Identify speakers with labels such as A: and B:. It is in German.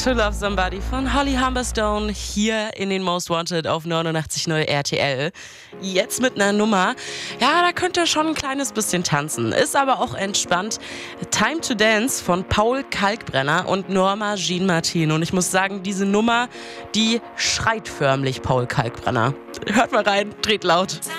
A: To Love Somebody von Holly Humberstone hier in den Most Wanted auf 89.0 RTL. Jetzt mit einer Nummer, ja, da könnt ihr schon ein kleines bisschen tanzen. Ist aber auch entspannt. Time to Dance von Paul Kalkbrenner und Norma Jean Martin. Und ich muss sagen, diese Nummer, die schreit förmlich Paul Kalkbrenner. Hört mal rein, dreht laut.